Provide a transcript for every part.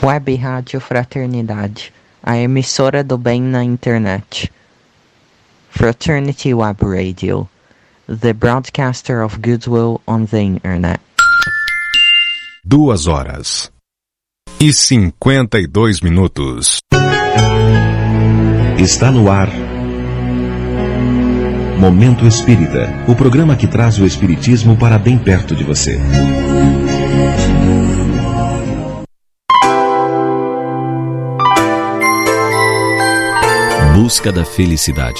Web Rádio Fraternidade, a emissora do bem na internet. Fraternity Web Radio, the broadcaster of goodwill on the internet. 2h52. Está no ar Momento Espírita, o programa que traz o espiritismo para bem perto de você. Busca da felicidade.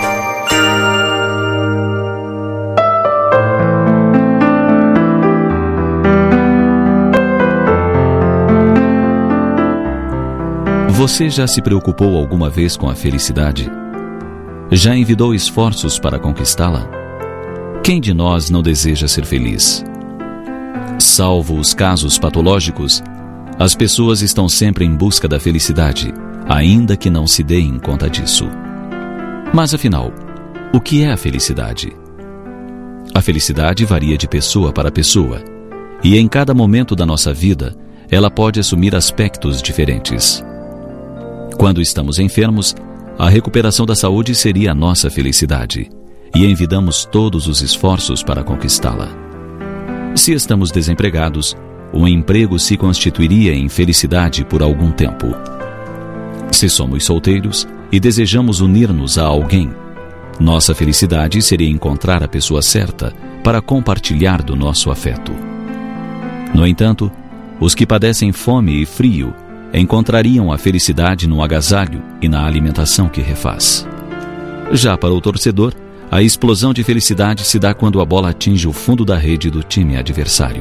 Você já se preocupou alguma vez com a felicidade? Já envidou esforços para conquistá-la? Quem de nós não deseja ser feliz? Salvo os casos patológicos, as pessoas estão sempre em busca da felicidade, ainda que não se deem conta disso. Mas afinal, o que é a felicidade? A felicidade varia de pessoa para pessoa, e em cada momento da nossa vida, ela pode assumir aspectos diferentes. Quando estamos enfermos, a recuperação da saúde seria a nossa felicidade, e envidamos todos os esforços para conquistá-la. Se estamos desempregados, um emprego se constituiria em felicidade por algum tempo. Se somos solteiros e desejamos unir-nos a alguém, nossa felicidade seria encontrar a pessoa certa para compartilhar do nosso afeto. No entanto, os que padecem fome e frio encontrariam a felicidade no agasalho e na alimentação que refaz. Já para o torcedor, a explosão de felicidade se dá quando a bola atinge o fundo da rede do time adversário.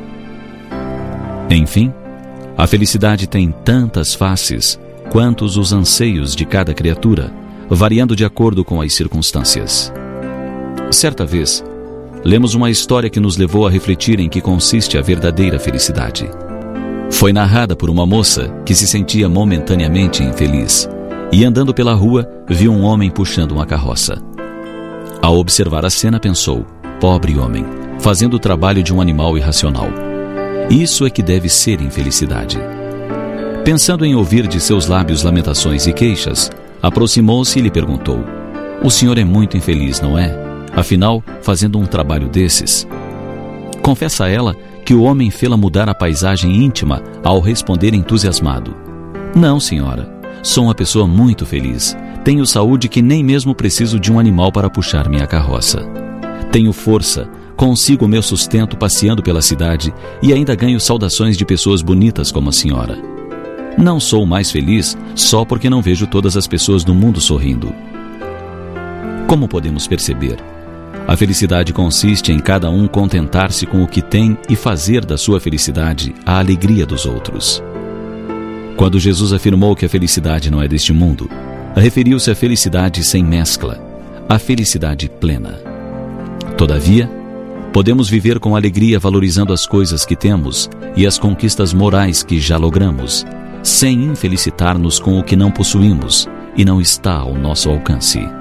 Enfim, a felicidade tem tantas faces quantos os anseios de cada criatura, variando de acordo com as circunstâncias. Certa vez, lemos uma história que nos levou a refletir em que consiste a verdadeira felicidade. Foi narrada por uma moça que se sentia momentaneamente infeliz e, andando pela rua, viu um homem puxando uma carroça. Ao observar a cena, pensou: pobre homem, fazendo o trabalho de um animal irracional. Isso é que deve ser infelicidade. Pensando em ouvir de seus lábios lamentações e queixas, aproximou-se e lhe perguntou: o senhor é muito infeliz, não é? Afinal, fazendo um trabalho desses. Confessa a ela que o homem fê-la mudar a paisagem íntima ao responder entusiasmado: não, senhora, sou uma pessoa muito feliz. Tenho saúde que nem mesmo preciso de um animal para puxar minha carroça. Tenho força, consigo meu sustento passeando pela cidade e ainda ganho saudações de pessoas bonitas como a senhora. Não sou mais feliz só porque não vejo todas as pessoas do mundo sorrindo. Como podemos perceber, a felicidade consiste em cada um contentar-se com o que tem e fazer da sua felicidade a alegria dos outros. Quando Jesus afirmou que a felicidade não é deste mundo, referiu-se à felicidade sem mescla, à felicidade plena. Todavia, podemos viver com alegria valorizando as coisas que temos e as conquistas morais que já logramos, sem infelicitar-nos com o que não possuímos e não está ao nosso alcance.